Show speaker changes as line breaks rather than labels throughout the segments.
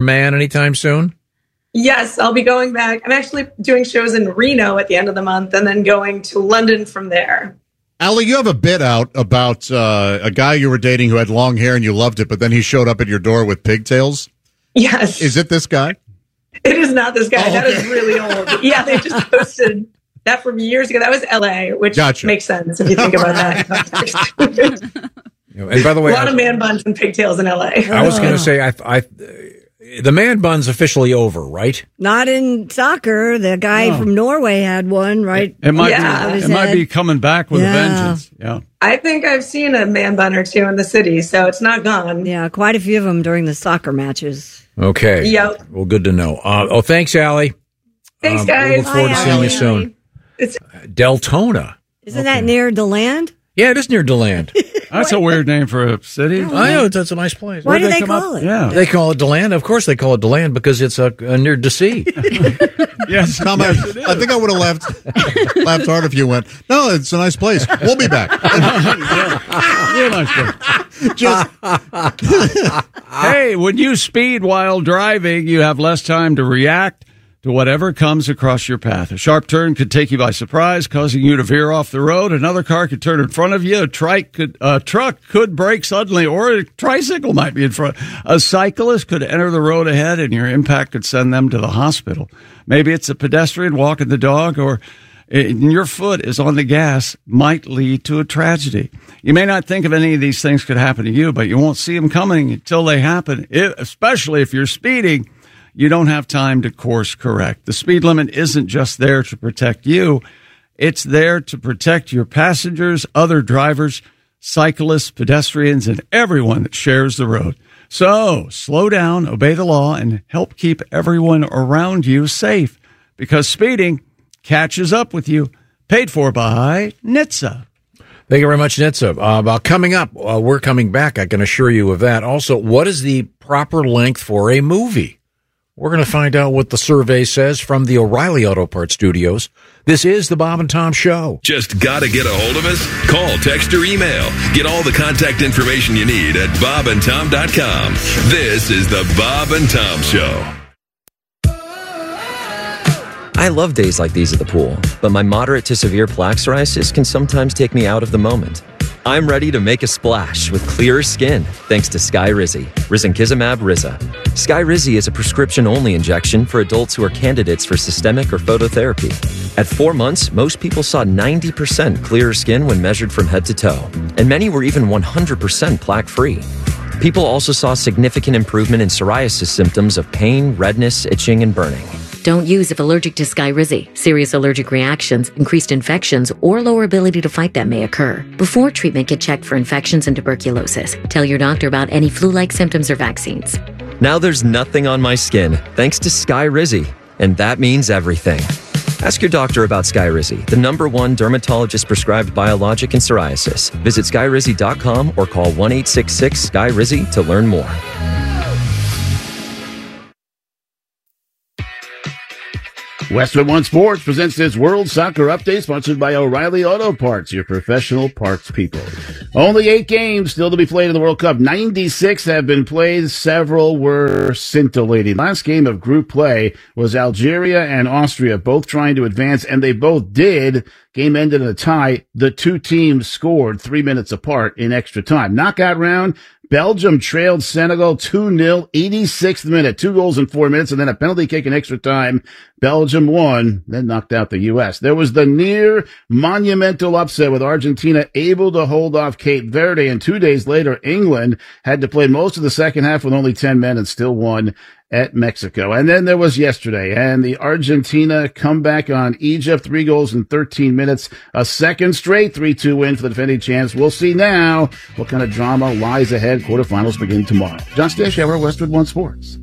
man anytime soon?
Yes, I'll be going back. I'm actually doing shows in Reno at the end of the month and then going to London from there.
Allie, you have a bit out about a guy you were dating who had long hair and you loved it, but then he showed up at your door with pigtails.
Yes.
Is it this guy?
It is not this guy.
Oh, okay.
That is really old. Yeah, they just posted that from years ago. That was LA, which makes sense if you think about that.
And by the way,
a lot of man buns and pigtails in LA.
I was going to say, the man bun's officially over, right?
Not in soccer. The guy from Norway had one, right?
It might be coming back with a vengeance. Yeah.
I think I've seen a man bun or two in the city, so it's not gone.
Yeah, quite a few of them during the soccer matches.
Okay.
Yep.
Well, good to know. Thanks, Allie.
Thanks, guys.
We look forward to seeing you soon.
It's
Deltona.
Isn't that near DeLand?
Yeah, it is near DeLand.
That's a weird name for a city.
I know, that's a nice place.
Why do they call it?
Yeah.
They call it DeLand. Of course they call it DeLand because it's near DC.
Yes.
Tom, I think I would have laughed hard if you went, no, it's a nice place. We'll be back.
Real nice place. Hey, when you speed while driving, you have less time to react to whatever comes across your path. A sharp turn could take you by surprise, causing you to veer off the road. Another car could turn in front of you. A truck could brake suddenly, or a tricycle might be in front. A cyclist could enter the road ahead, and your impact could send them to the hospital. Maybe it's a pedestrian walking the dog, or your foot is on the gas, might lead to a tragedy. You may not think of any of these things could happen to you, but you won't see them coming until they happen, especially if you're speeding. You don't have time to course correct. The speed limit isn't just there to protect you. It's there to protect your passengers, other drivers, cyclists, pedestrians, and everyone that shares the road. So slow down, obey the law, and help keep everyone around you safe, because speeding catches up with you. Paid for by NHTSA.
Thank you very much, NHTSA. Coming up, we're coming back, I can assure you of that. Also, what is the proper length for a movie? We're going to find out what the survey says from the O'Reilly Auto Parts studios. This is the Bob and Tom Show.
Just got to get a hold of us? Call, text, or email. Get all the contact information you need at bobandtom.com. This is the Bob and Tom Show.
I love days like these at the pool, but my moderate to severe plaque psoriasis can sometimes take me out of the moment. I'm ready to make a splash with clearer skin thanks to Skyrizi, risankizumab Riza. Skyrizi is a prescription-only injection for adults who are candidates for systemic or phototherapy. At 4 months, most people saw 90% clearer skin when measured from head to toe, and many were even 100% plaque-free. People also saw significant improvement in psoriasis symptoms of pain, redness, itching, and burning.
Don't use if allergic to Skyrizi. Serious allergic reactions, increased infections, or lower ability to fight them may occur. Before treatment, get checked for infections and tuberculosis. Tell your doctor about any flu-like symptoms or vaccines.
Now there's nothing on my skin thanks to Skyrizi, and that means everything. Ask your doctor about Skyrizi, the #1 dermatologist-prescribed biologic in psoriasis. Visit Skyrizi.com or call 1-866-SKYRIZI to learn more.
Westwood One Sports presents this World Soccer Update, sponsored by O'Reilly Auto Parts, your professional parts people. Only 8 games still to be played in the World Cup. 96 have been played. Several were scintillating. Last game of group play was Algeria and Austria, both trying to advance, and they both did. Game ended in a tie. The two teams scored 3 minutes apart in extra time. Knockout round, Belgium trailed Senegal 2-0, 86th minute, 2 goals in 4 minutes, and then a penalty kick in extra time. Belgium won, then knocked out the U.S. There was the near monumental upset with Argentina able to hold off Cape Verde, and 2 days later, England had to play most of the second half with only 10 men and still won at Mexico. And then there was yesterday, and the Argentina comeback on Egypt, 3 goals in 13 minutes, a second straight 3-2 win for the defending champs. We'll see now what kind of drama lies ahead. Quarterfinals begin tomorrow. John Stashower, Westwood One Sports.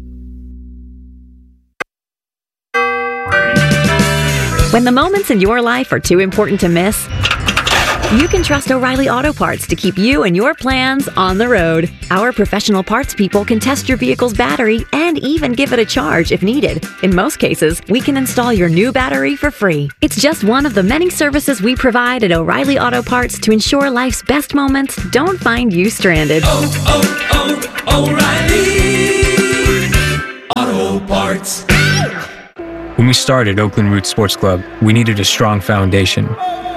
When the moments in your life are too important to miss, you can trust O'Reilly Auto Parts to keep you and your plans on the road. Our professional parts people can test your vehicle's battery and even give it a charge if needed. In most cases, we can install your new battery for free. It's just one of the many services we provide at O'Reilly Auto Parts to ensure life's best moments don't find you stranded.
O'Reilly Parts.
When we started Oakland Roots Sports Club, we needed a strong foundation.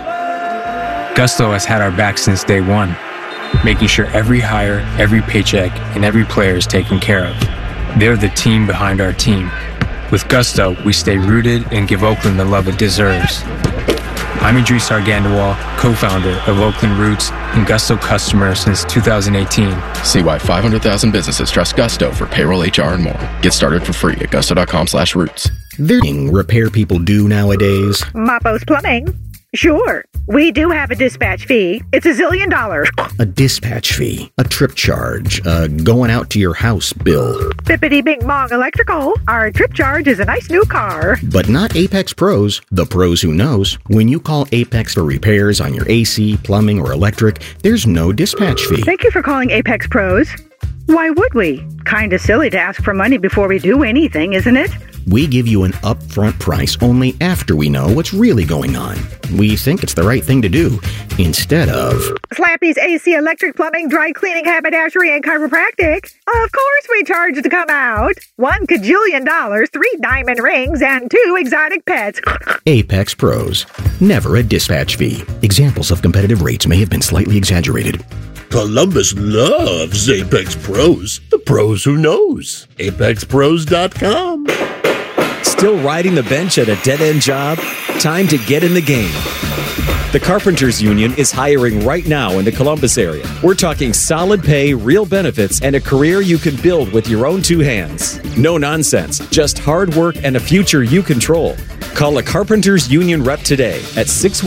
Gusto has had our back since day one, making sure every hire, every paycheck, and every player is taken care of. They're the team behind our team. With Gusto, we stay rooted and give Oakland the love it deserves. I'm Idris Argandawal, co-founder of Oakland Roots and Gusto customer since 2018.
See why 500,000 businesses trust Gusto for payroll, HR, and more. Get started for free at gusto.com/roots.
Repair people do nowadays.
Mapo's Plumbing. Sure, we do have a dispatch fee. It's $1 zillion.
A dispatch fee, a trip charge, going out to your house bill.
Bippity Bing Bong Electrical. Our trip charge is a nice new car.
But not Apex Pros, the pros who knows. When you call Apex for repairs on your AC, plumbing, or electric, there's no dispatch fee.
Thank you for calling Apex Pros. Why would we? Kinda silly to ask for money before we do anything, isn't it?
We give you an upfront price only after we know what's really going on. We think it's the right thing to do, instead of
Slappy's AC, electric, plumbing, dry cleaning, haberdashery, and chiropractic. Of course we charge to come out. $1 kajillion, 3 diamond rings, and 2 exotic pets.
Apex Pros. Never a dispatch fee. Examples of competitive rates may have been slightly exaggerated.
Columbus loves Apex Pros. The pros who knows. ApexPros.com.
Still riding the bench at a dead-end job? Time to get in the game. The Carpenters Union is hiring right now in the Columbus area. We're talking solid pay, real benefits, and a career you can build with your own 2 hands. No nonsense, just hard work and a future you control. Call a Carpenters Union rep today at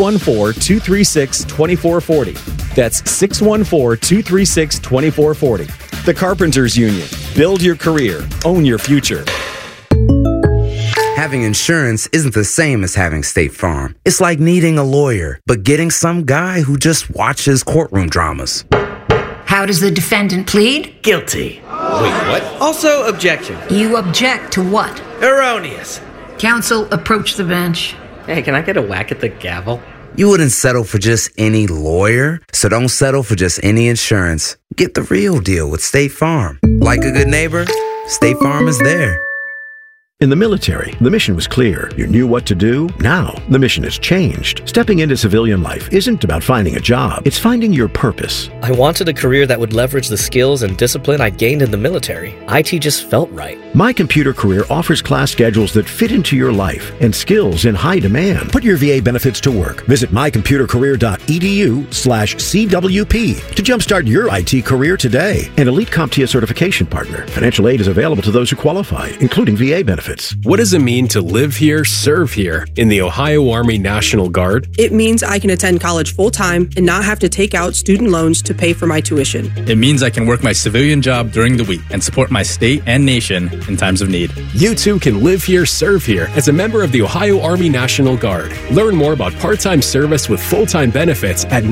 614-236-2440. That's 614-236-2440. The Carpenters Union. Build your career. Own your future.
Having insurance isn't the same as having State Farm. It's like needing a lawyer, but getting some guy who just watches courtroom dramas.
How does the defendant plead?
Guilty. Wait, what? Also, objection.
You object to what?
Erroneous.
Counsel, approach the bench.
Hey, can I get a whack at the gavel?
You wouldn't settle for just any lawyer, so don't settle for just any insurance. Get the real deal with State Farm. Like a good neighbor, State Farm is there.
In the military, the mission was clear. You knew what to do. Now, the mission has changed. Stepping into civilian life isn't about finding a job. It's finding your purpose.
I wanted a career that would leverage the skills and discipline I gained in the military. IT just felt right.
My Computer Career offers class schedules that fit into your life and skills in high demand. Put your VA benefits to work. Visit mycomputercareer.edu/CWP to jumpstart your IT career today. An Elite CompTIA certification partner. Financial aid is available to those who qualify, including VA benefits.
What does it mean to live here, serve here in the Ohio Army National Guard?
It means I can attend college full-time and not have to take out student loans to pay for my tuition.
It means I can work my civilian job during the week and support my state and nation in times of need.
You too can live here, serve here as a member of the Ohio Army National Guard. Learn more about part-time service with full-time benefits at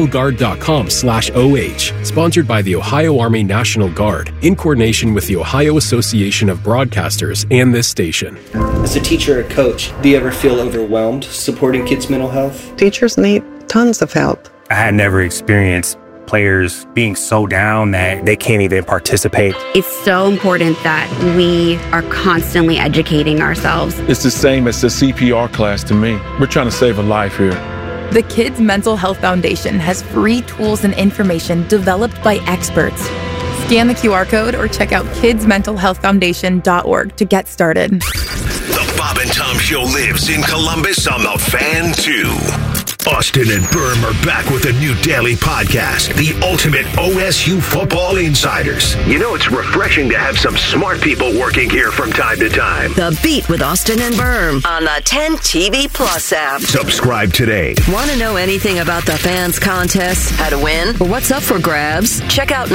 nationalguard.com/OH. Sponsored by the Ohio Army National Guard in coordination with the Ohio Association of Broadcasters and this station.
As a teacher or coach, do you ever feel overwhelmed supporting kids' mental health?
Teachers need tons of help.
I had never experienced players being so down that they can't even participate.
It's so important that we are constantly educating ourselves.
It's the same as the CPR class to me. We're trying to save a life here.
The Kids Mental Health Foundation has free tools and information developed by experts. Scan the QR code or check out kidsmentalhealthfoundation.org to get started.
The Bob and Tom Show lives in Columbus on the Fan 2. Austin and Berm are back with a new daily podcast, The Ultimate OSU Football Insiders. You know, it's refreshing to have some smart people working here from time to time.
The Beat with Austin and Berm on the 10 TV Plus app.
Subscribe today.
Want to know anything about the Fans contest, how to win, or what's up for grabs? Check out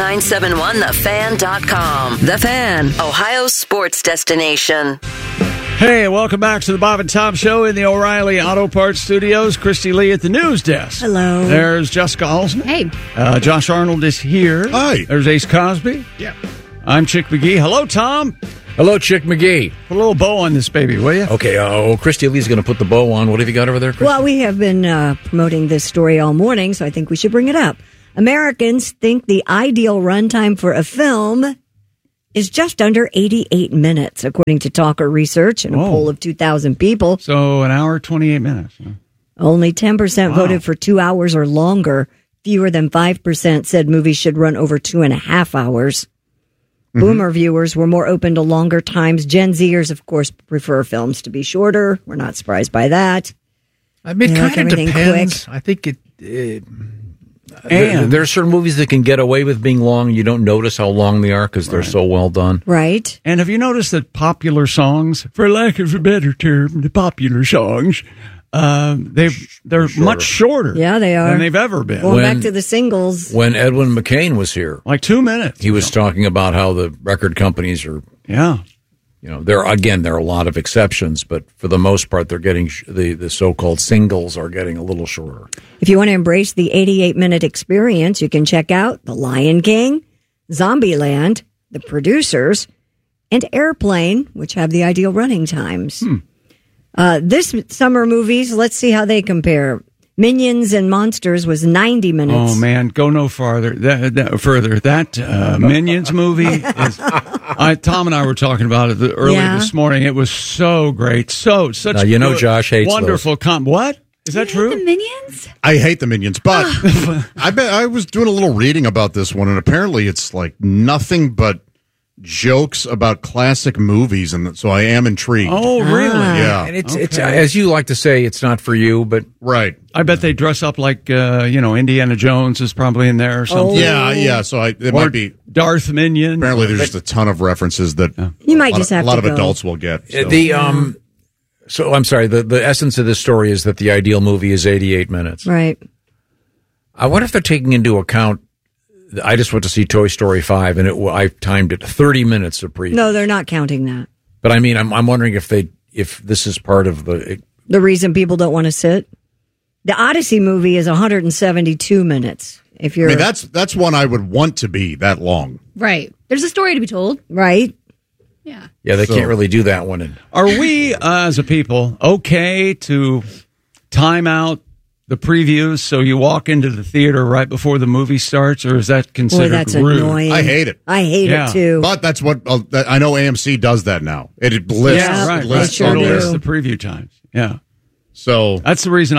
971thefan.com. The Fan, Ohio's sports destination.
Hey, welcome back to the Bob and Tom Show in the O'Reilly Auto Parts Studios. Christy Lee at the news desk.
Hello.
There's Jessica Olsen.
Hey.
Josh Arnold is here.
Hi.
There's Ace Cosby.
Yeah.
I'm Chick McGee. Hello, Tom.
Hello, Chick McGee.
Put a little bow on this baby, will you?
Okay. Christy Lee's going to put the bow on. What have you got over there, Christy?
Well, we have been promoting this story all morning, so I think we should bring it up. Americans think the ideal runtime for a film is just under 88 minutes, according to Talker Research in a poll of 2,000 people.
So an hour, 28 minutes. Huh?
Only 10% voted for 2 hours or longer. Fewer than 5% said movies should run over 2.5 hours. Boomer viewers were more open to longer times. Gen Zers, of course, prefer films to be shorter. We're not surprised by that.
I mean, it kind of depends. I think there are certain movies that can get away with being long. You don't notice how long they are because they're so well done.
Right.
And have you noticed that popular songs, for lack of a better term, the popular songs, they're much shorter.
Yeah, they are.
Than they've ever been.
Going back to the singles.
When Edwin McCain was here,
like 2 minutes,
he was talking about how the record companies are.
Yeah.
You know, there are a lot of exceptions, but for the most part, they're getting the so-called singles are getting a little shorter.
If you want to embrace the 88-minute experience, you can check out The Lion King, Zombieland, The Producers, and Airplane, which have the ideal running times. This summer movies, let's see how they compare. Minions and Monsters was 90 minutes.
Oh, man, go no farther. Further. That Minions movie is... Tom and I were talking about it earlier this morning. It was so great. Such
now, Josh hates
wonderful What? Is that true?
The Minions?
I hate the Minions, but I was doing a little reading about this one, and apparently it's like nothing but jokes about classic movies, and so I am intrigued.
Oh, really?
Yeah.
And it's as you like to say, it's not for you, but
right.
I bet they dress up like Indiana Jones is probably in there or something.
Yeah. So it might be
Darth Minion.
Apparently, there's just a ton of references that
you might just have
a lot of
go.
adults will get.
So. So I'm sorry. The essence of this story is that the ideal movie is 88 minutes.
Right.
I wonder if they're taking into account. I just went to see Toy Story 5, and I timed it 30 minutes of preview.
No, they're not counting that.
But I mean, I'm wondering if this is part of the
reason people don't want to sit. The Odyssey movie is 172 minutes. If you're,
that's one I would want to be that long.
Right. There's a story to be told.
Right.
Yeah.
Yeah, they can't really do that one.
Are we, as a people, okay to time out the previews so you walk into the theater right before the movie starts, or is that considered
that's
rude?
Annoying.
I hate it.
I hate it too.
But that's what I know. AMC does that now. It lists.
Yeah, right.
It lists
It lists the preview times. Yeah.
So
that's the reason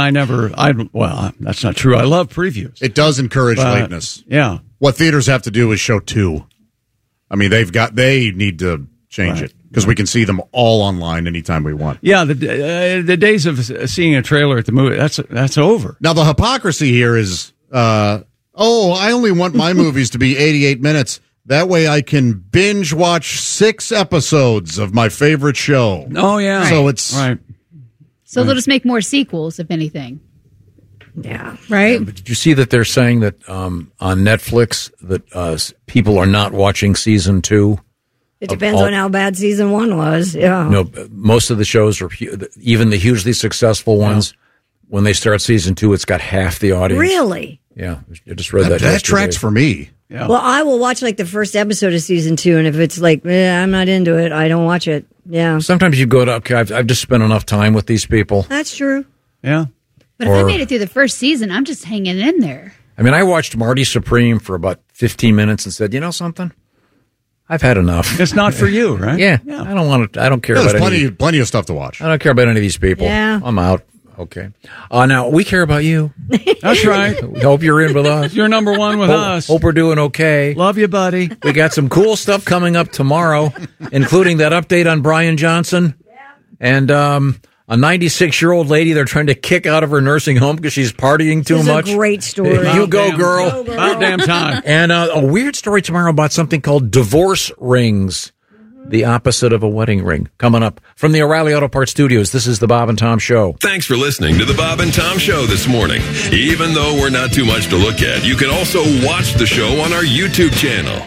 that's not true. I love previews.
It does encourage lateness.
Yeah.
What theaters have to do is show 2. I mean, they need to change it because we can see them all online anytime we want.
Yeah, the days of seeing a trailer at the movie, that's over.
Now, the hypocrisy here is, I only want my movies to be 88 minutes. That way I can binge watch 6 episodes of my favorite show.
Oh, yeah.
Right.
So it's...
Right.
So they'll just make more sequels, if anything.
Yeah.
Right?
But did you see that they're saying that on Netflix that people are not watching season 2?
It depends on how bad season 1 was. Yeah.
No, most of the shows are even the hugely successful ones. When they start season 2, it's got half the audience.
Really?
Yeah, I just read that.
That tracks for me.
Yeah.
Well, I will watch like the first episode of season 2, and if it's like I'm not into it, I don't watch it. Yeah.
Sometimes you go to I've just spent enough time with these people.
That's true.
Yeah.
But if I made it through the first season, I'm just hanging in there.
I mean, I watched Marty Supreme for about 15 minutes and said, you know something? I've had enough.
It's not for you, right?
Yeah. I don't want to. I don't care about
there's plenty of stuff to watch.
I don't care about any of these people.
Yeah.
I'm out. Okay. Now, we care about you.
That's right.
We hope you're in with us.
You're number one with us.
Hope we're doing okay.
Love you, buddy.
We got some cool stuff coming up tomorrow, including that update on Brian Johnson. And a 96-year-old lady they're trying to kick out of her nursing home because she's partying too much.
It's a great story.
You go, girl.
About damn time.
And a weird story tomorrow about something called divorce rings. The opposite of a wedding ring. Coming up from the O'Reilly Auto Parts Studios, this is the Bob and Tom Show.
Thanks for listening to the Bob and Tom Show this morning. Even though we're not too much to look at, you can also watch the show on our YouTube channel.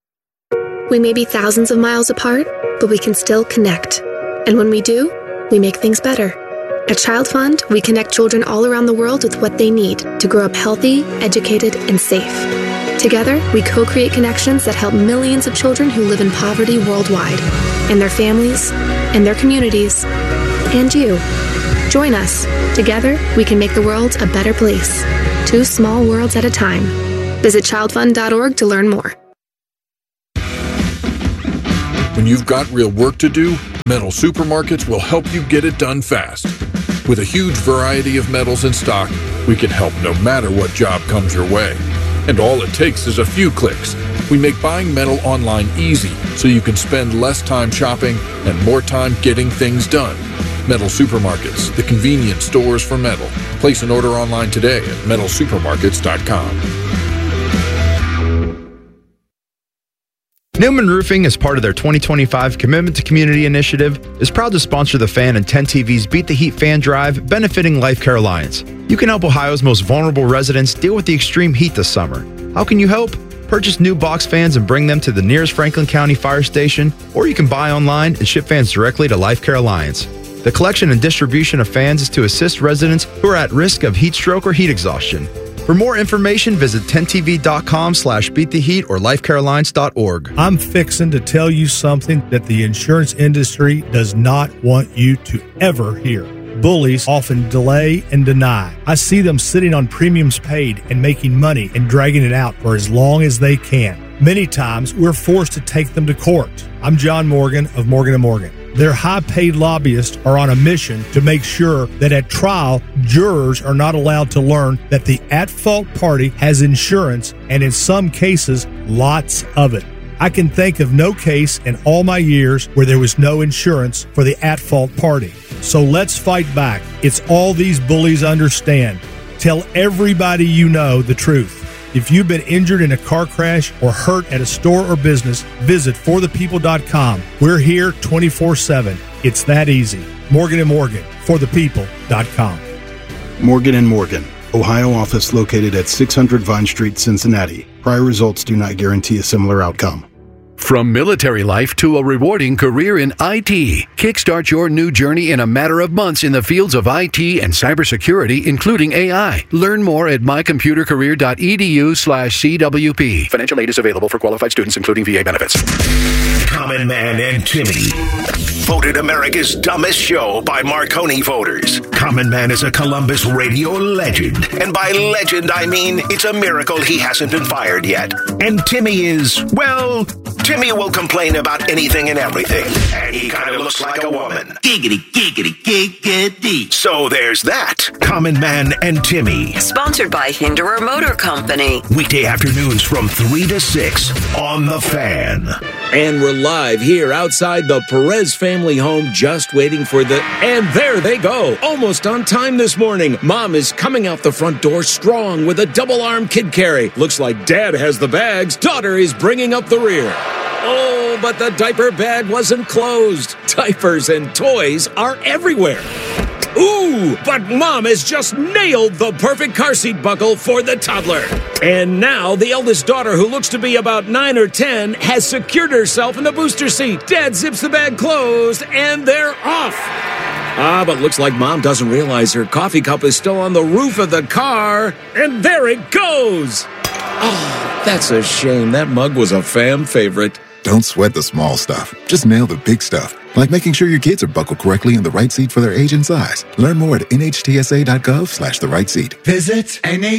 We may be thousands of miles apart, but we can still connect. And when we do, we make things better. At Child Fund, we connect children all around the world with what they need to grow up healthy, educated, and safe. Together, we co-create connections that help millions of children who live in poverty worldwide, and their families, and their communities, and you. Join us. Together, we can make the world a better place. 2 small worlds at a time. Visit childfund.org to learn more.
When you've got real work to do, Metal Supermarkets will help you get it done fast. With a huge variety of metals in stock, we can help no matter what job comes your way. And all it takes is a few clicks. We make buying metal online easy so you can spend less time shopping and more time getting things done. Metal Supermarkets, the convenient stores for metal. Place an order online today at metalsupermarkets.com.
Newman Roofing, as part of their 2025 Commitment to Community initiative, is proud to sponsor The Fan and 10TV's Beat the Heat Fan Drive, benefiting Life Care Alliance. You can help Ohio's most vulnerable residents deal with the extreme heat this summer. How can you help? Purchase new box fans and bring them to the nearest Franklin County Fire Station, or you can buy online and ship fans directly to Life Care Alliance. The collection and distribution of fans is to assist residents who are at risk of heat stroke or heat exhaustion. For more information, visit 10tv.com/beattheheat or lifecarealliance.org.
I'm fixing to tell you something that the insurance industry does not want you to ever hear. Bullies often delay and deny. I see them sitting on premiums paid and making money and dragging it out for as long as they can. Many times, we're forced to take them to court. I'm John Morgan of Morgan & Morgan. Their high-paid lobbyists are on a mission to make sure that at trial, jurors are not allowed to learn that the at-fault party has insurance, and in some cases, lots of it. I can think of no case in all my years where there was no insurance for the at-fault party. So let's fight back. It's all these bullies understand. Tell everybody you know the truth. If you've been injured in a car crash or hurt at a store or business, visit forthepeople.com. We're here 24/7. It's that easy. Morgan & Morgan, forthepeople.com.
Morgan & Morgan, Ohio office located at 600 Vine Street, Cincinnati. Prior results do not guarantee a similar outcome.
From military life to a rewarding career in IT, kickstart your new journey in a matter of months in the fields of IT and cybersecurity, including AI. Learn more at mycomputercareer.edu/CWP. Financial aid is available for qualified students, including VA benefits.
Common Man and Timmy. Voted America's dumbest show by Marconi voters. Common Man is a Columbus radio legend. And by legend, I mean it's a miracle he hasn't been fired yet. And Timmy is, well, Timmy will complain about anything and everything. And he kind of looks like a woman. Giggity, giggity, giggity. So there's that. Common Man and Timmy.
Sponsored by Hinderer Motor Company.
Weekday afternoons from 3 to 6 on The Fan.
And we're live here outside the Perez family home, just waiting for and there they go. Almost on time this morning. Mom is coming out the front door strong with a double-arm kid carry. Looks like Dad has the bags. Daughter is bringing up the rear. Oh, but the diaper bag wasn't closed. Diapers and toys are everywhere. Ooh, but Mom has just nailed the perfect car seat buckle for the toddler. And now the eldest daughter, who looks to be about 9 or 10, has secured herself in the booster seat. Dad zips the bag closed, and they're off. But looks like Mom doesn't realize her coffee cup is still on the roof of the car. And there it goes. Oh, that's a shame. That mug was a fam favorite.
Don't sweat the small stuff. Just nail the big stuff, like making sure your kids are buckled correctly in the right seat for their age and size. Learn more at nhtsa.gov/the right seat.
Visit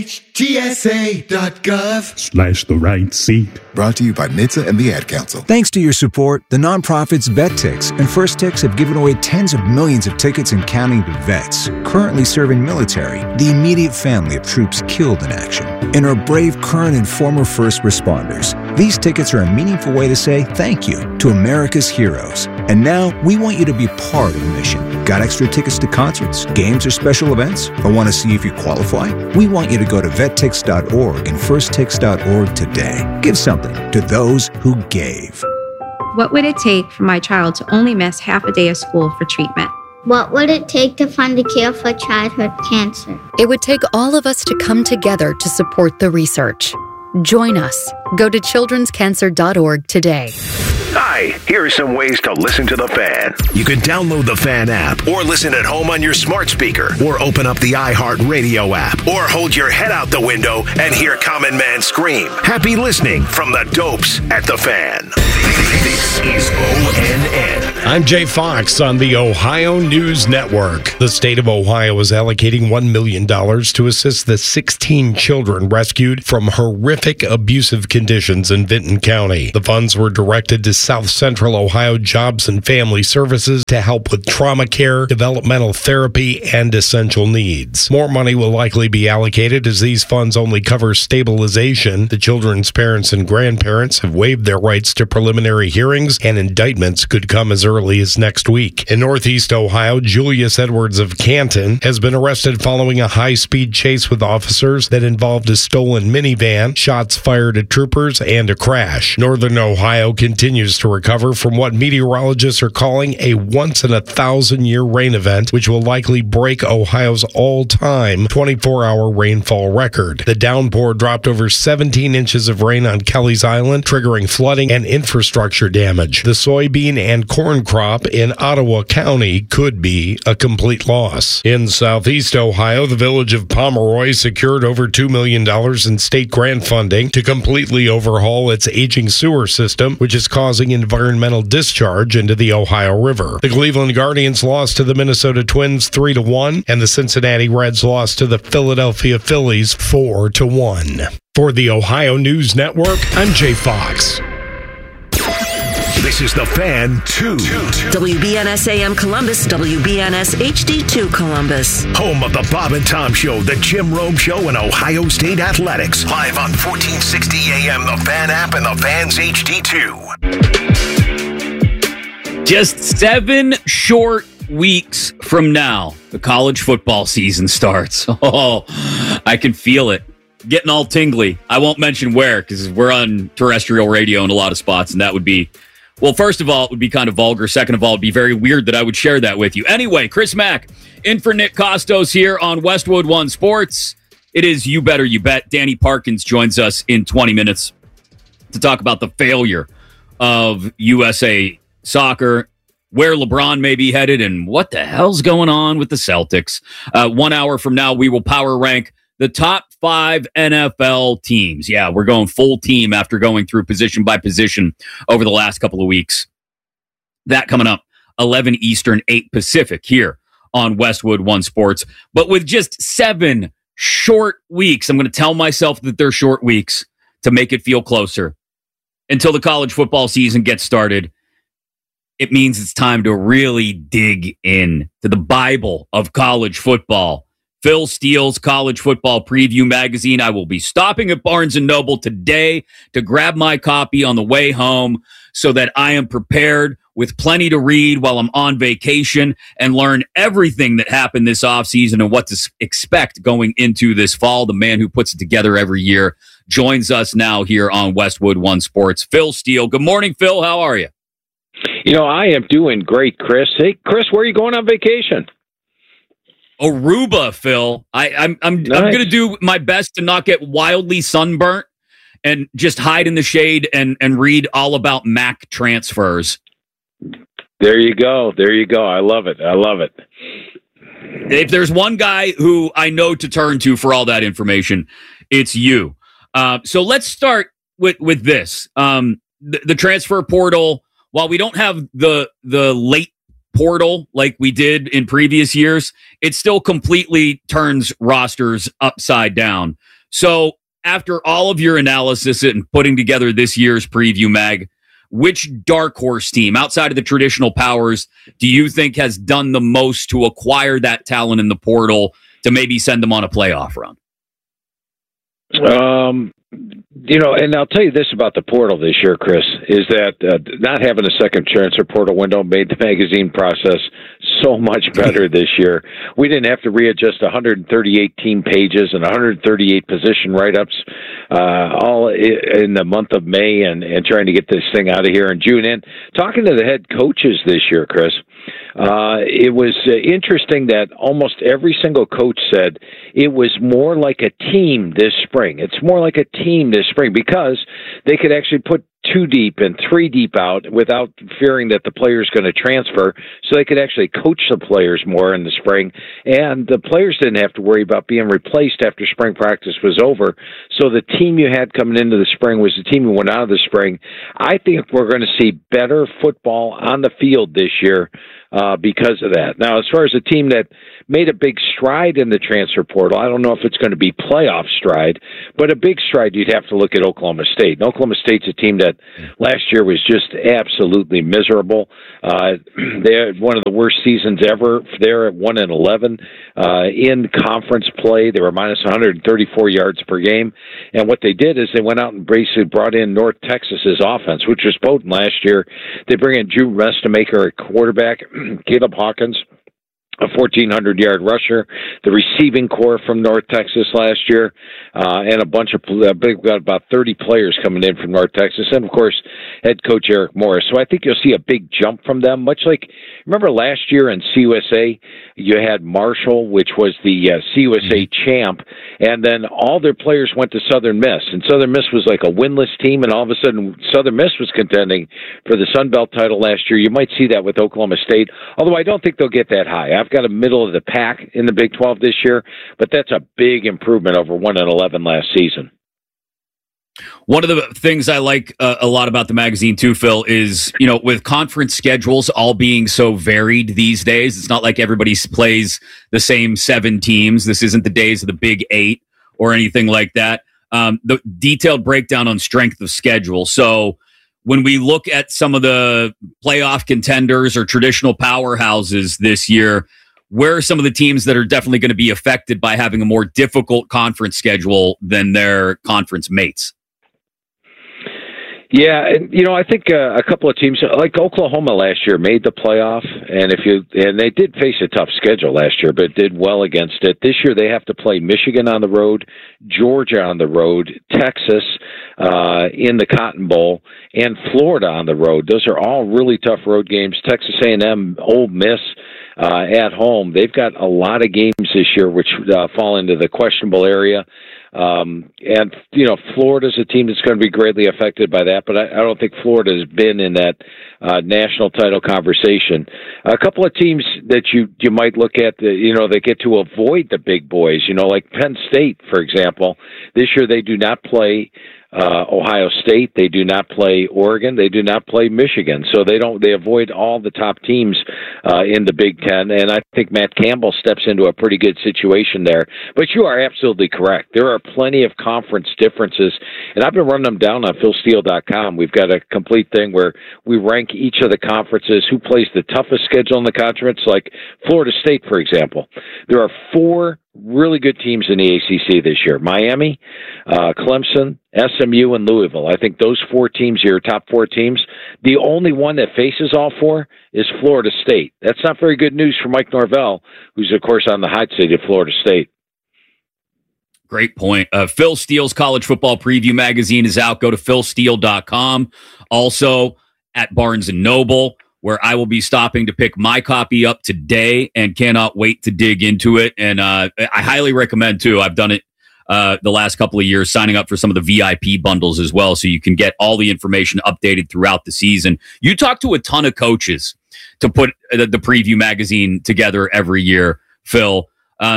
nhtsa.gov/the right seat.
Brought to you by NHTSA and the Ad Council.
Thanks to your support, the nonprofits VetTix and First Tix have given away tens of millions of tickets and counting to vets currently serving military, the immediate family of troops killed in action, and our brave current and former first responders. These tickets are a meaningful way to say thank you to America's heroes. And now we want you to be part of the mission. Got extra tickets to concerts, games, or special events? Or want to see if you qualify? We want you to go to vettix.org and firsttix.org today. Give something to those who gave.
What would it take for my child to only miss half a day of school for treatment?
What would it take to fund a cure for childhood cancer?
It would take all of us to come together to support the research. Join us. Go to childrenscancer.org today.
Hi, here are some ways to listen to The Fan. You can download the Fan app or listen at home on your smart speaker or open up the iHeartRadio app or hold your head out the window and hear Common Man scream. Happy listening from the dopes at The Fan. This is ONN.
I'm Jay Fox on the Ohio News Network. The state of Ohio is allocating $1 million to assist the 16 children rescued from horrific abusive conditions in Vinton County. The funds were directed to South Central Ohio Jobs and Family Services to help with trauma care, developmental therapy, and essential needs. More money will likely be allocated as these funds only cover stabilization. The children's parents and grandparents have waived their rights to preliminary hearings, and indictments could come as early as next week. In Northeast Ohio, Julius Edwards of Canton has been arrested following a high-speed chase with officers that involved a stolen minivan, shots fired at troopers, and a crash. Northern Ohio continues to recover from what meteorologists are calling a once-in-a-thousand-year rain event, which will likely break Ohio's all-time 24-hour rainfall record. The downpour dropped over 17 inches of rain on Kelly's Island, triggering flooding and infrastructure damage. The soybean and corn crop in Ottawa County could be a complete loss. In Southeast Ohio, the village of Pomeroy secured over $2 million in state grant funding to completely overhaul its aging sewer system, which is causing environmental discharge into the Ohio River. The Cleveland Guardians lost to the Minnesota Twins 3-1, and the Cincinnati Reds lost to the Philadelphia Phillies 4-1. For the Ohio News Network, I'm Jay Fox.
This is The Fan 2.
WBNS AM Columbus, WBNS HD2 Columbus.
Home of the Bob and Tom Show, the Jim Rome Show, and Ohio State Athletics. Live on 1460 AM, the Fan app, and the Fans HD2.
Just 7 short weeks from now, the college football season starts. Oh, I can feel it. Getting all tingly. I won't mention where, because we're on terrestrial radio in a lot of spots, and that would be... Well, first of all, it would be kind of vulgar. Second of all, it'd be very weird that I would share that with you. Anyway, Chris Mack, in for Nick Costos here on Westwood One Sports. It is You Better You Bet. Danny Parkins joins us in 20 minutes to talk about the failure of USA Soccer, where LeBron may be headed, and what the hell's going on with the Celtics. 1 hour from now, we will power rank the top 5 NFL teams. Yeah, we're going full team after going through position by position over the last couple of weeks. That coming up, 11 Eastern, 8 Pacific here on Westwood One Sports. But with just 7 short weeks, I'm going to tell myself that they're short weeks to make it feel closer until the college football season gets started. It means it's time to really dig in to the Bible of college football. Phil Steele's College Football Preview magazine. I will be stopping at Barnes & Noble today to grab my copy on the way home so that I am prepared with plenty to read while I'm on vacation and learn everything that happened this offseason and what to expect going into this fall. The man who puts it together every year joins us now here on Westwood One Sports. Phil Steele. Good morning, Phil. How are you?
You know, I am doing great, Chris. Hey, Chris, where are you going on vacation?
Aruba, Phil. I'm going to do my best to not get wildly sunburnt and just hide in the shade and read all about Mac transfers.
There you go. There you go. I love it. I love it.
If there's one guy who I know to turn to for all that information, it's you. So let's start with this. The transfer portal, while we don't have the late portal like we did in previous years, it still completely turns rosters upside down. So after all of your analysis and putting together this year's preview mag, which dark horse team outside of the traditional powers do you think has done the most to acquire that talent in the portal to maybe send them on a playoff run?
You know, and I'll tell you this about the portal this year, Chris, is that not having a second transfer portal window made the magazine process so much better this year. We didn't have to readjust 138 team pages and 138 position write-ups all in the month of May and trying to get this thing out of here in June. And talking to the head coaches this year, Chris, it was interesting that almost every single coach said it was more like a team this spring. It's more like a team this spring because they could actually put
2 deep and 3 deep out without fearing that the player's going to transfer, so they could actually coach the players more in the spring. And the players didn't have to worry about being replaced after spring practice was over. So the team you had coming into the spring was the team who went out of the spring. I think we're going to see better football on the field this year because of that. Now, as far as a team that made a big stride in the transfer portal, I don't know if it's going to be playoff stride, but a big stride, you'd have to look at Oklahoma State. And Oklahoma State's a team that last year was just absolutely miserable. They had one of the worst seasons ever. They're at 1-11 in conference play. They were minus 134 yards per game. And what they did is they went out and basically brought in North Texas's offense, which was potent last year. They bring in Drew Restamaker at quarterback, Caleb Hawkins, a 1,400-yard rusher, the receiving core from North Texas last year, and a bunch of we've got about 30 players coming in from North Texas, and of course, head coach Eric Morris. So I think you'll see a big jump from them. Much like, remember last year in CUSA, you had Marshall, which was the CUSA champ, and then all their players went to Southern Miss, and Southern Miss was like a winless team, and all of a sudden Southern Miss was contending for the Sun Belt title last year. You might see that with Oklahoma State, although I don't think they'll get that high. I've got a middle of the pack in the Big 12 this year, but that's a big improvement over 1-11 last season.
One of the things I like a lot about the magazine too, Phil, is, with conference schedules all being so varied these days, it's not like everybody plays the same 7 teams. This isn't the days of the Big 8 or anything like that. The detailed breakdown on strength of schedule. So when we look at some of the playoff contenders or traditional powerhouses this year, where are some of the teams that are definitely going to be affected by having a more difficult conference schedule than their conference mates?
Yeah, and I think a couple of teams like Oklahoma last year made the playoff, and they did face a tough schedule last year, but did well against it. This year they have to play Michigan on the road, Georgia on the road, Texas in the Cotton Bowl, and Florida on the road. Those are all really tough road games. Texas A&M, Ole Miss at home. They've got a lot of games this year which fall into the questionable area. And Florida's a team that's going to be greatly affected by that, but I don't think Florida has been in that national title conversation. A couple of teams that you might look at, they get to avoid the big boys, like Penn State, for example. This year they do not play Ohio State, they do not play Oregon, they do not play Michigan, so they avoid all the top teams in the Big Ten, and I think Matt Campbell steps into a pretty good situation there. But you are absolutely correct. There are plenty of conference differences, and I've been running them down on philsteele.com. We've got a complete thing where we rank each of the conferences, who plays the toughest schedule in the conference, like Florida State, for example. There are 4 really good teams in the ACC this year: Miami, Clemson, SMU, and Louisville. I think those 4 teams are your top 4 teams. The only one that faces all 4 is Florida State. That's not very good news for Mike Norvell, who's, of course, on the hot seat at Florida State.
Great point. Phil Steele's College Football Preview magazine is out. Go to philsteele.com. Also at Barnes & Noble, where I will be stopping to pick my copy up today and cannot wait to dig into it. And I highly recommend, too. I've done it the last couple of years, signing up for some of the VIP bundles as well, so you can get all the information updated throughout the season. You talk to a ton of coaches to put the preview magazine together every year, Phil.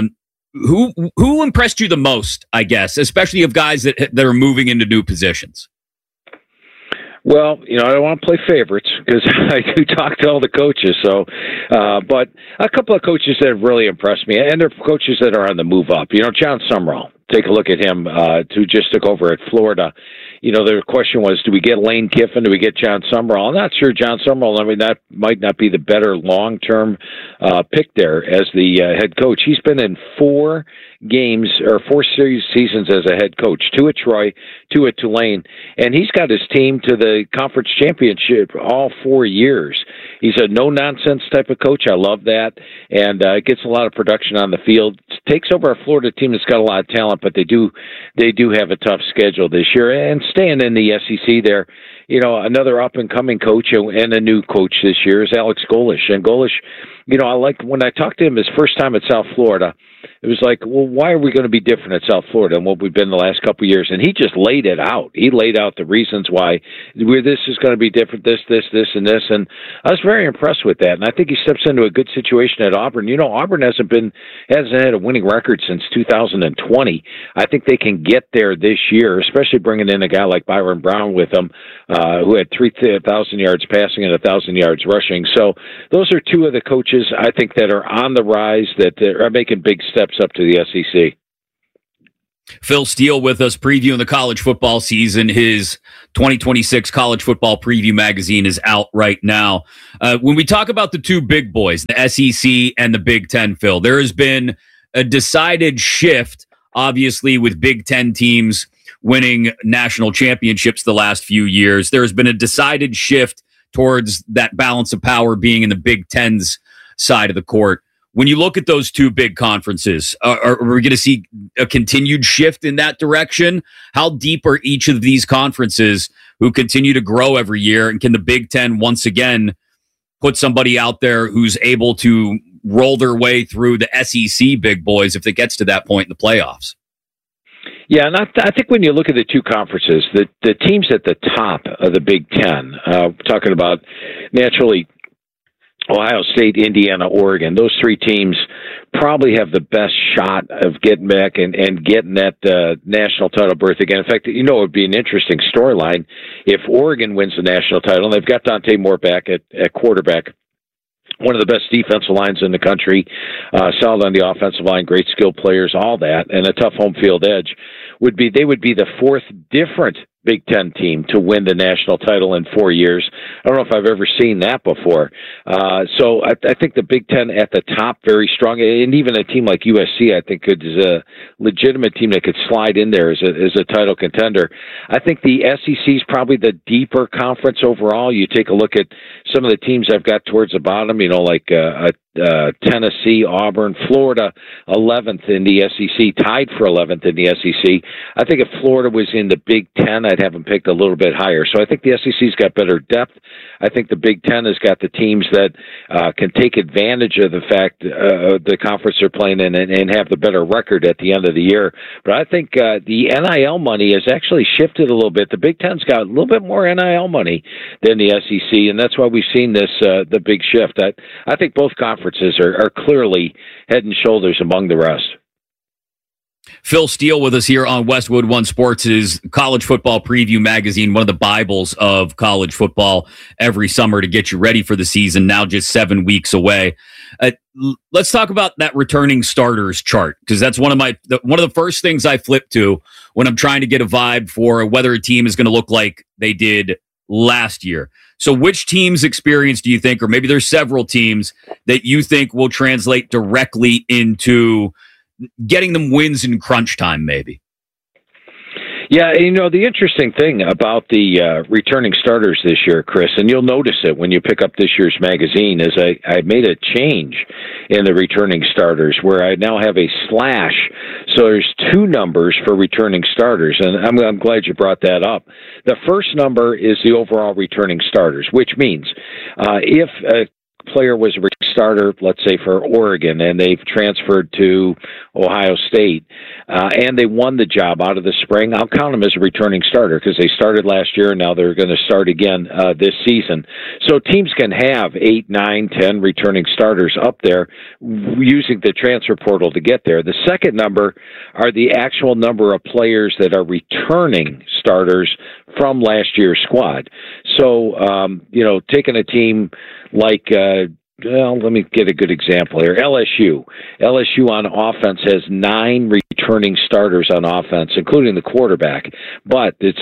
Who impressed you the most, I guess, especially of guys that are moving into new positions?
Well, I don't want to play favorites because I do talk to all the coaches. So, but a couple of coaches that have really impressed me, and they're coaches that are on the move up. John Sumrall. Take a look at him, who just took over at Florida. The question was, do we get Lane Kiffin? Do we get John Sumrall? I'm not sure John Sumrall, that might not be the better long-term pick there as the head coach. He's been in 4 games or 4 seasons as a head coach, 2 at Troy, 2 at Tulane, and he's got his team to the conference championship all 4 years. He's a no-nonsense type of coach. I love that, and gets a lot of production on the field. Takes over a Florida team that's got a lot of talent, but they do have a tough schedule this year. And staying in the SEC there, another up-and-coming coach and a new coach this year is Alex Golesh. And Golesh, I like when I talked to him his first time at South Florida, it was like, well, why are we going to be different at South Florida than what we've been the last couple of years? And he just laid it out. He laid out the reasons why this is going to be different, this, and this. And I was very impressed with that. And I think he steps into a good situation at Auburn. Auburn hasn't had a winning record since 2020. I think they can get there this year, especially bringing in a guy like Byron Brown with them, who had 3,000 yards passing and 1,000 yards rushing. So those are two of the coaches I think that are on the rise, that are making big steps up to the SEC.
Phil Steele with us previewing the college football season. His 2026 College Football Preview magazine is out right now. When we talk about the two big boys, the SEC and the Big Ten, Phil, there has been a decided shift, obviously, with Big Ten teams winning national championships the last few years. There has been a decided shift towards that balance of power being in the Big Ten's side of the court. When you look at those two big conferences, are we going to see a continued shift in that direction? How deep are each of these conferences who continue to grow every year? And can the Big Ten once again put somebody out there who's able to roll their way through the SEC big boys if it gets to that point in the playoffs?
Yeah, and I think when you look at the two conferences, the teams at the top of the Big Ten, talking about naturally Ohio State, Indiana, Oregon, those three teams probably have the best shot of getting back and getting that national title berth again. In fact, it would be an interesting storyline if Oregon wins the national title, and they've got Dante Moore back at quarterback. One of the best defensive lines in the country, solid on the offensive line, great skilled players, all that, and a tough home field edge. They would be the fourth different Big Ten team to win the national title in 4 years. I don't know if I've ever seen that before. So I think the Big Ten at the top, very strong, and even a team like USC, I think, is a legitimate team that could slide in there as a title contender. I think the SEC is probably the deeper conference overall. You take a look at some of the teams I've got towards the bottom, like Tennessee, Auburn, Florida, 11th in the SEC, tied for 11th in the SEC. I think if Florida was in the Big Ten, I'd have them picked a little bit higher. So I think the SEC's got better depth. I think the Big Ten has got the teams that can take advantage of the fact the conference they're playing in and have the better record at the end of the year. But I think the NIL money has actually shifted a little bit. The Big Ten's got a little bit more NIL money than the SEC, and that's why we've seen this the big shift. I think both conferences are clearly head and shoulders among the rest.
Phil Steele with us here on Westwood One Sports' College Football Preview magazine, one of the Bibles of college football every summer to get you ready for the season, now just 7 weeks away. Let's talk about that returning starters chart, because that's one of the first things I flip to when I'm trying to get a vibe for whether a team is going to look like they did last year. So which team's experience do you think, or maybe there's several teams that you think will translate directly into getting them wins in crunch time, maybe?
Yeah, the interesting thing about the returning starters this year, Chris, and you'll notice it when you pick up this year's magazine, is I made a change in the returning starters where I now have a slash. So there's two numbers for returning starters, and I'm glad you brought that up. The first number is the overall returning starters, which means if a player was a starter, let's say for Oregon, and they've transferred to Ohio State, and they won the job out of the spring, I'll count them as a returning starter because they started last year and now they're going to start again this season. So teams can have 8, 9, 10 returning starters up there using the transfer portal to get there. The second number are the actual number of players that are returning starters from last year's squad. So, taking a team like, let me get a good example here. LSU on offense has 9 returning starters on offense, including the quarterback, but it's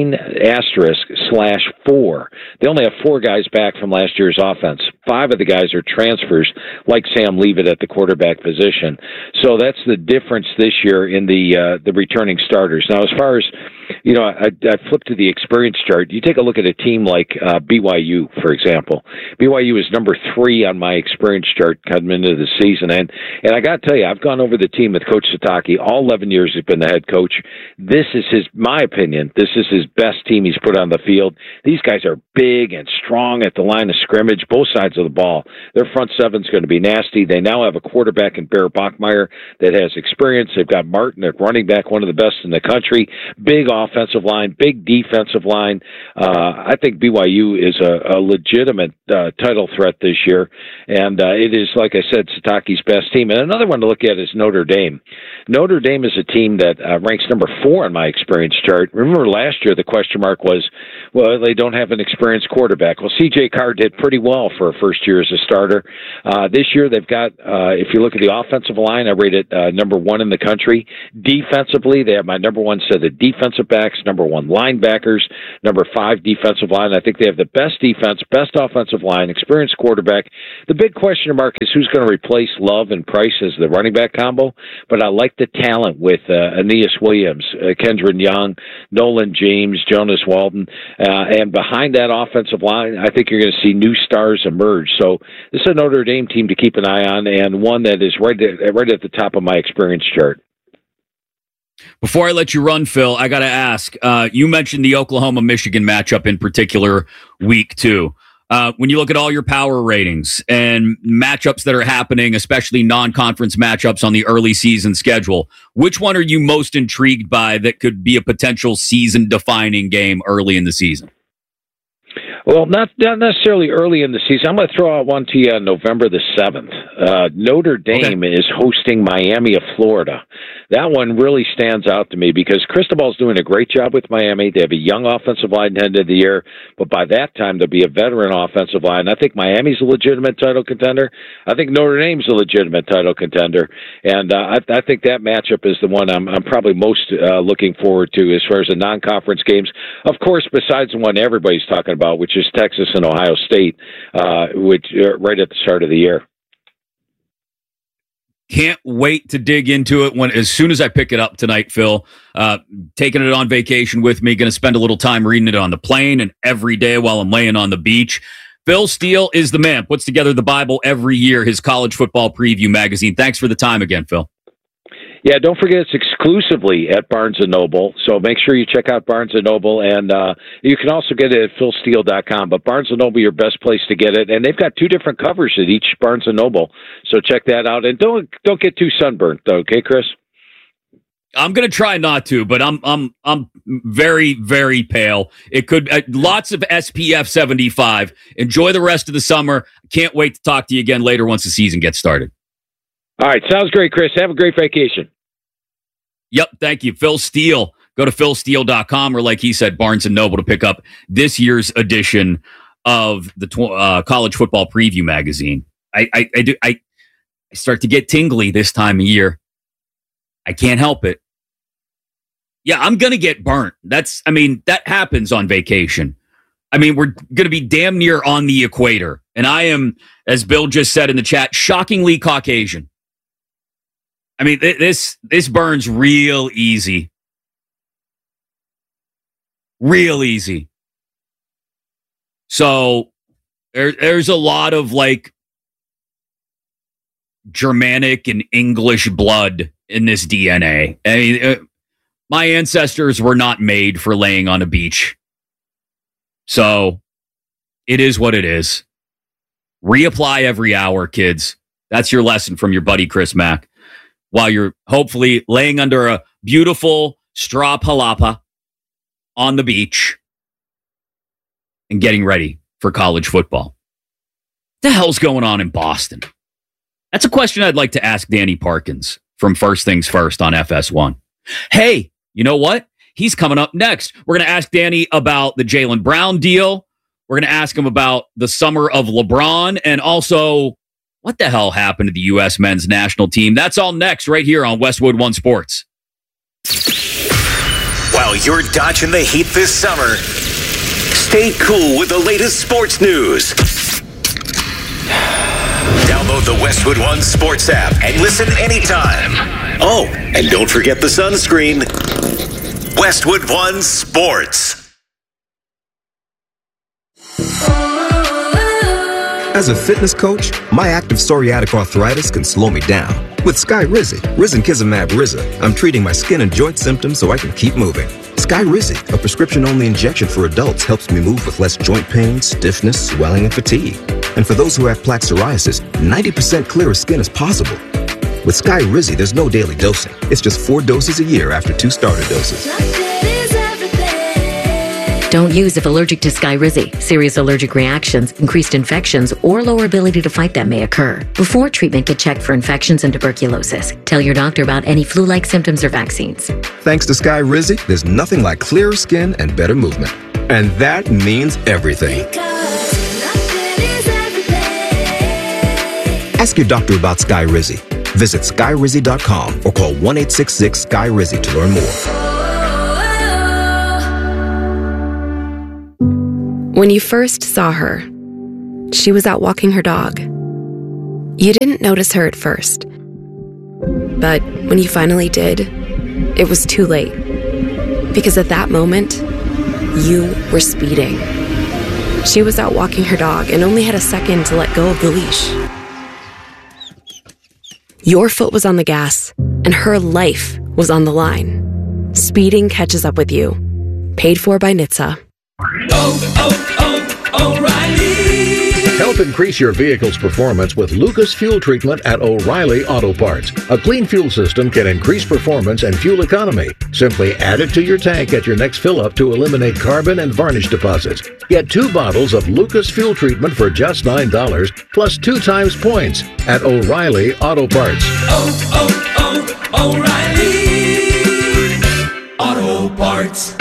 9*/4. They only have 4 guys back from last year's offense. 5 of the guys are transfers, like Sam Leavitt at the quarterback position. So that's the difference this year in the returning starters. Now, as far as I flipped to the experience chart. You take a look at a team like BYU, for example. BYU is number 3 on my experience chart coming into the season, and I got to tell you, I've gone over the team with Coach Satake all 11 years he's been the head coach. This is my opinion, this is his best team he's put on the field. These guys are big and strong at the line of scrimmage, both sides of the ball. Their front seven's going to be nasty. They now have a quarterback in Bear Bachmeier that has experience. They've got Martin at running back, one of the best in the country. Big offensive line, big defensive line. I think BYU is a legitimate title threat this year, and it is, like I said, Sitake's best team. And another one to look at is Notre Dame. Notre Dame is a team that ranks number 4 on my experience chart. Remember last year the question mark was, well, they don't have an experienced quarterback. Well, C.J. Carr did pretty well for a first year as a starter. This year they've got, if you look at the offensive line, I rate it number 1 in the country. Defensively, they have my number 1 set of defensive backs, number 1 linebackers, number 5 defensive line. I think they have the best defense, best offensive line, experienced quarterback. The big question mark is who's going to replace Love and Price as the running back combo, but I like the talent with Aeneas Williams, Kendron Young, Nolan James, Jonas Walden, and behind that offensive line, I think you're going to see new stars emerge. So this is a Notre Dame team to keep an eye on, and one that is right at the top of my experience chart.
Before I let you run, Phil, I got to ask, you mentioned the Oklahoma-Michigan matchup in particular week 2. When you look at all your power ratings and matchups that are happening, especially non-conference matchups on the early season schedule, which one are you most intrigued by that could be a potential season-defining game early in the season?
Well, not necessarily early in the season. I'm going to throw out one to you on November the 7th. Notre Dame is hosting Miami of Florida. That one really stands out to me because Cristobal's doing a great job with Miami. They have a young offensive line at the end of the year, but by that time there'll be a veteran offensive line. I think Miami's a legitimate title contender. I think Notre Dame's a legitimate title contender, and I think that matchup is the one I'm probably most looking forward to as far as the non-conference games. Of course, besides the one everybody's talking about, which is Texas and Ohio State, which right at the start of the year.
Can't wait to dig into it as soon as I pick it up tonight, Phil. Taking it on vacation with me, going to spend a little time reading it on the plane and every day while I'm laying on the beach. Phil Steele is the man, puts together the Bible every year, his college football preview magazine. Thanks for the time again, Phil.
Yeah, don't forget it's exclusively at Barnes & Noble, so make sure you check out Barnes & Noble, and you can also get it at philsteele.com, but Barnes & Noble, your best place to get it, and they've got 2 different covers at each Barnes & Noble, so check that out, and don't get too sunburnt, though, okay, Chris?
I'm going to try not to, but I'm very, very pale. It could lots of SPF 75. Enjoy the rest of the summer. Can't wait to talk to you again later once the season gets started.
All right, sounds great, Chris. Have a great vacation.
Yep, thank you. Phil Steele. Go to philsteele.com or, like he said, Barnes & Noble to pick up this year's edition of the College Football Preview magazine. I start to get tingly this time of year. I can't help it. Yeah, I'm going to get burnt. That happens on vacation. We're going to be damn near on the equator. And I am, as Bill just said in the chat, shockingly Caucasian. This burns real easy. Real easy. So there's a lot of Germanic and English blood in this DNA. My ancestors were not made for laying on a beach. So it is what it is. Reapply every hour, kids. That's your lesson from your buddy Chris Mack. While you're hopefully laying under a beautiful straw palapa on the beach and getting ready for college football. What the hell's going on in Boston? That's a question I'd like to ask Danny Parkins from First Things First on FS1. Hey, you know what? He's coming up next. We're going to ask Danny about the Jaylen Brown deal. We're going to ask him about the summer of LeBron and also what the hell happened to the U.S. men's national team. That's all next right here on Westwood One Sports.
While you're dodging the heat this summer, stay cool with the latest sports news. Download the Westwood One Sports app and listen anytime. Oh, and don't forget the sunscreen. Westwood One Sports.
As a fitness coach, my active psoriatic arthritis can slow me down, With Skyrizi, risankizumab Riza, I'm treating my skin and joint symptoms so I can keep moving. Skyrizi, a prescription-only injection for adults, helps me move with less joint pain, stiffness, swelling, and fatigue. And for those who have plaque psoriasis, 90% clearer skin is possible. With Skyrizi, there's no daily dosing. It's just 4 doses a year after 2 starter doses.
Don't use if allergic to Skyrizi. Serious allergic reactions, increased infections, or lower ability to fight them may occur. Before treatment, get checked for infections and tuberculosis. Tell your doctor about any flu-like symptoms or vaccines.
Thanks to Skyrizi, there's nothing like clearer skin and better movement. And that means everything. Ask your doctor about Skyrizi. Visit Skyrizi.com or call 1-866-SKY-RIZI to learn more.
When you first saw her, she was out walking her dog. You didn't notice her at first. But when you finally did, it was too late. Because at that moment, you were speeding. She was out walking her dog and only had a second to let go of the leash. Your foot was on the gas, and her life was on the line. Speeding catches up with you. Paid for by NHTSA.
O'Reilly. Help increase your vehicle's performance with Lucas Fuel Treatment at O'Reilly Auto Parts. A clean fuel system can increase performance and fuel economy. Simply add it to your tank at your next fill-up to eliminate carbon and varnish deposits. Get 2 bottles of Lucas Fuel Treatment for just $9, plus 2 times points at O'Reilly Auto Parts.
O'Reilly Auto Parts.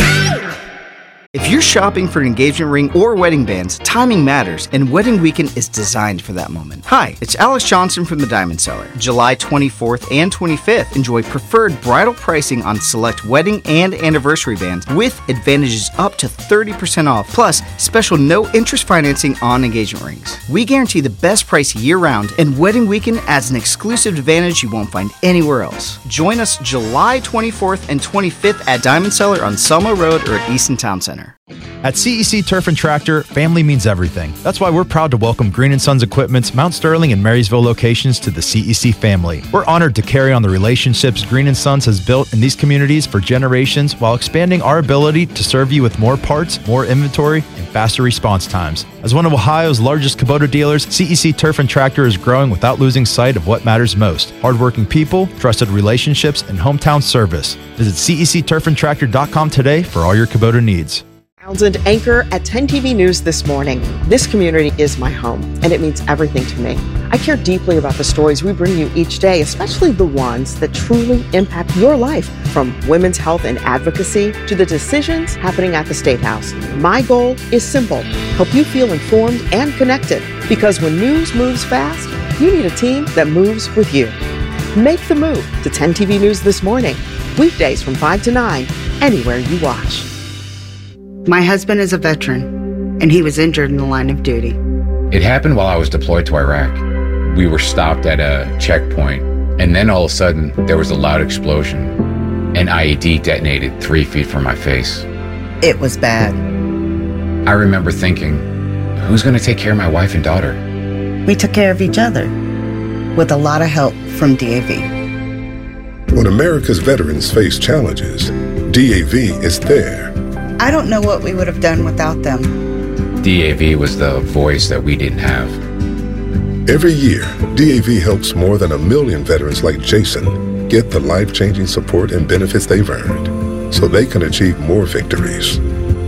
If you're shopping for an engagement ring or wedding bands, timing matters, and Wedding Weekend is designed for that moment. Hi, it's Alex Johnson from the Diamond Cellar. July 24th and 25th, enjoy preferred bridal pricing on select wedding and anniversary bands with advantages up to 30% off, plus special no-interest financing on engagement rings. We guarantee the best price year-round, and Wedding Weekend adds an exclusive advantage you won't find anywhere else. Join us July 24th and 25th at Diamond Cellar on Selma Road or at Easton Town Center.
At CEC Turf and Tractor, family means everything. That's why we're proud to welcome Green & Sons Equipment's Mount Sterling and Marysville locations to the CEC family. We're honored to carry on the relationships Green & Sons has built in these communities for generations while expanding our ability to serve you with more parts, more inventory, and faster response times. As one of Ohio's largest Kubota dealers, CEC Turf and Tractor is growing without losing sight of what matters most: hardworking people, trusted relationships, and hometown service. Visit CECTurfandTractor.com today for all your Kubota needs.
Townsend, anchor at 10 TV News this morning. This community is my home, and it means everything to me. I care deeply about the stories we bring you each day, especially the ones that truly impact your life, from women's health and advocacy to the decisions happening at the State House. My goal is simple: help you feel informed and connected, because when news moves fast, you need a team that moves with you. Make the move to 10 TV News this morning, weekdays from 5 to 9, anywhere you watch.
My husband is a veteran, and he was injured in the line of duty.
It happened while I was deployed to Iraq. We were stopped at a checkpoint, and then all of a sudden, there was a loud explosion. An IED detonated 3 feet from my face.
It was bad.
I remember thinking, who's going to take care of my wife and daughter?
We took care of each other, with a lot of help from DAV.
When America's veterans face challenges, DAV is there.
I don't know what we would have done without them.
DAV was the voice that we didn't have.
Every year, DAV helps more than 1 million veterans like Jason get the life-changing support and benefits they've earned so they can achieve more victories.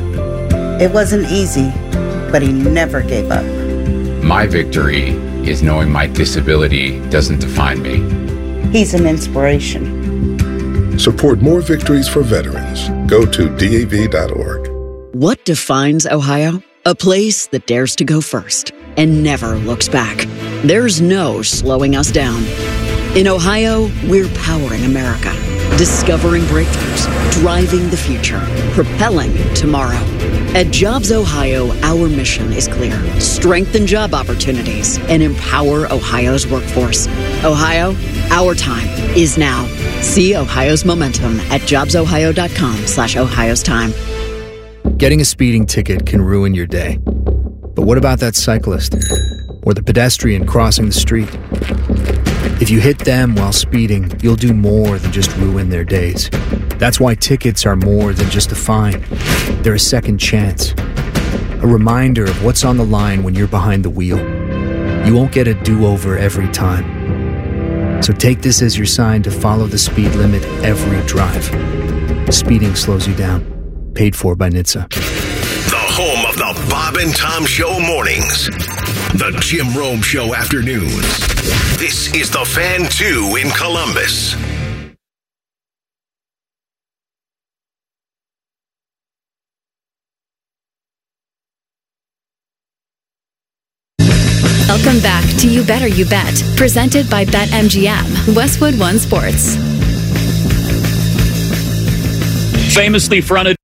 It wasn't easy, but he never gave up.
My victory is knowing my disability doesn't define me.
He's an inspiration.
Support more victories for veterans. Go to DAV.org.
What defines Ohio? A place that dares to go first and never looks back. There's no slowing us down. In Ohio, we're powering America, discovering breakthroughs, driving the future, propelling tomorrow. At Jobs Ohio, our mission is clear: strengthen job opportunities and empower Ohio's workforce. Ohio, our time is now. See Ohio's momentum at jobsohio.com/Ohio's time.
Getting a speeding ticket can ruin your day. But what about that cyclist or the pedestrian crossing the street? If you hit them while speeding, you'll do more than just ruin their days. That's why tickets are more than just a fine. They're a second chance. A reminder of what's on the line when you're behind the wheel. You won't get a do-over every time. So take this as your sign to follow the speed limit every drive. Speeding slows you down. Paid for by NHTSA.
The home of the Bob and Tom Show mornings. The Jim Rome Show afternoons. This is the Fan 2 in Columbus.
Welcome back to You Better You Bet, presented by BetMGM, Westwood One Sports.
Famously fronted